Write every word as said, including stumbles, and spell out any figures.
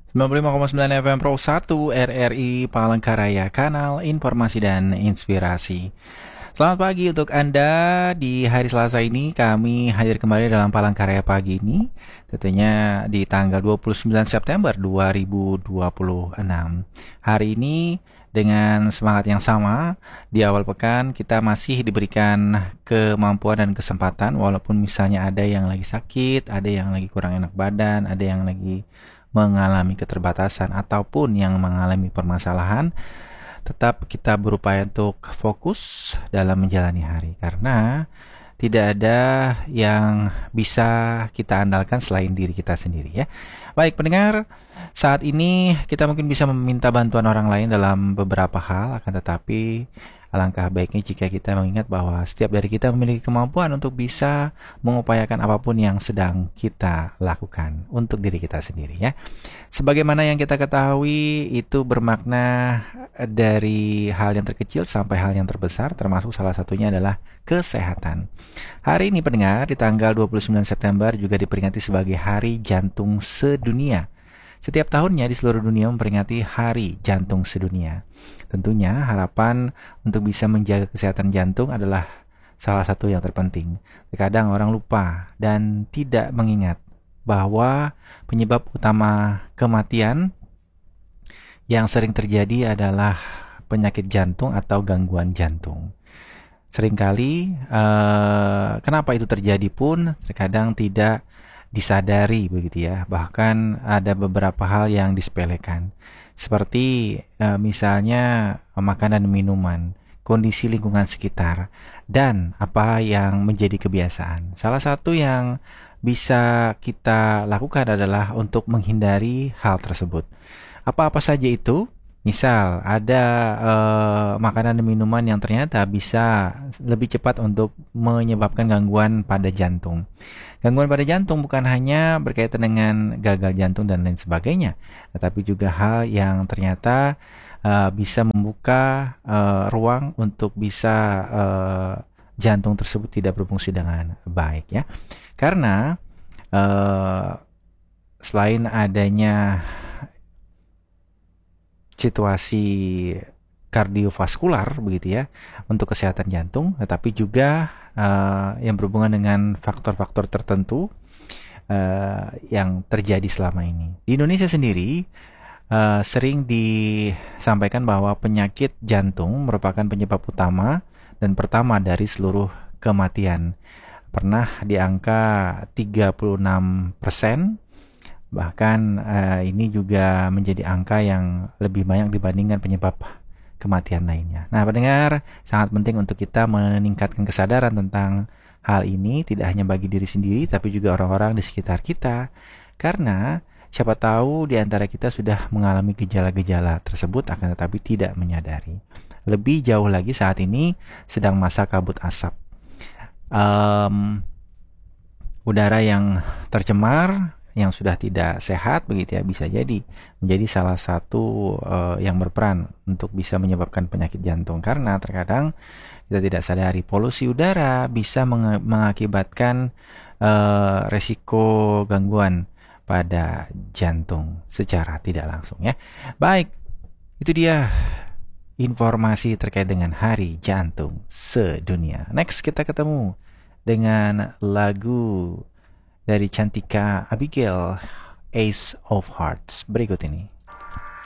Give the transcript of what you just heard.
sembilan puluh lima koma sembilan F M Pro satu R R I Palangkaraya, kanal informasi dan inspirasi. Selamat pagi untuk Anda. Di hari Selasa ini kami hadir kembali dalam Palangkaraya pagi ini, tentunya di tanggal dua puluh sembilan September dua ribu dua puluh enam. Hari ini dengan semangat yang sama, di awal pekan kita masih diberikan kemampuan dan kesempatan, walaupun misalnya ada yang lagi sakit, ada yang lagi kurang enak badan, ada yang lagi mengalami keterbatasan ataupun yang mengalami permasalahan, tetap kita berupaya untuk fokus dalam menjalani hari, karena tidak ada yang bisa kita andalkan selain diri kita sendiri, ya. Baik pendengar, saat ini kita mungkin bisa meminta bantuan orang lain dalam beberapa hal, akan tetapi alangkah baiknya jika kita mengingat bahwa setiap dari kita memiliki kemampuan untuk bisa mengupayakan apapun yang sedang kita lakukan untuk diri kita sendiri, ya. Sebagaimana yang kita ketahui, itu bermakna dari hal yang terkecil sampai hal yang terbesar, termasuk salah satunya adalah kesehatan. Hari ini pendengar, di tanggal dua puluh sembilan September juga diperingati sebagai Hari Jantung Sedunia. Setiap tahunnya di seluruh dunia memperingati Hari Jantung Sedunia. Tentunya harapan untuk bisa menjaga kesehatan jantung adalah salah satu yang terpenting. Terkadang orang lupa dan tidak mengingat bahwa penyebab utama kematian yang sering terjadi adalah penyakit jantung atau gangguan jantung. Seringkali eh, kenapa itu terjadi pun terkadang tidak disadari, begitu ya. Bahkan ada beberapa hal yang disepelekan, seperti e, misalnya makanan dan minuman, kondisi lingkungan sekitar, dan apa yang menjadi kebiasaan. Salah satu yang bisa kita lakukan adalah untuk menghindari hal tersebut. Apa-apa saja itu? Misal ada e, makanan dan minuman yang ternyata bisa lebih cepat untuk menyebabkan gangguan pada jantung. Gangguan pada jantung bukan hanya berkaitan dengan gagal jantung dan lain sebagainya, tetapi juga hal yang ternyata uh, bisa membuka uh, ruang untuk bisa uh, jantung tersebut tidak berfungsi dengan baik, ya. Karena uh, selain adanya situasi kardiovaskular, begitu ya, untuk kesehatan jantung, tetapi juga uh, yang berhubungan dengan faktor-faktor tertentu uh, yang terjadi selama ini. Di Indonesia sendiri uh, sering disampaikan bahwa penyakit jantung merupakan penyebab utama dan pertama dari seluruh kematian. Pernah di angka tiga puluh enam persen. Bahkan uh, ini juga menjadi angka yang lebih banyak dibandingkan penyebab kematian lainnya. Nah, pendengar, sangat penting untuk kita meningkatkan kesadaran tentang hal ini, tidak hanya bagi diri sendiri, tapi juga orang-orang di sekitar kita. Karena siapa tahu di antara kita sudah mengalami gejala-gejala tersebut, akan tetapi tidak menyadari. Lebih jauh lagi saat ini sedang masa kabut asap. Um, udara yang tercemar, yang sudah tidak sehat, begitu ya, bisa jadi menjadi salah satu uh, yang berperan untuk bisa menyebabkan penyakit jantung, karena terkadang kita tidak sadari polusi udara bisa meng- mengakibatkan uh, resiko gangguan pada jantung secara tidak langsung, ya. Baik, itu dia informasi terkait dengan Hari Jantung Sedunia. Next kita ketemu dengan lagu dari Cantika Abigail, Ace of Hearts, berikut ini.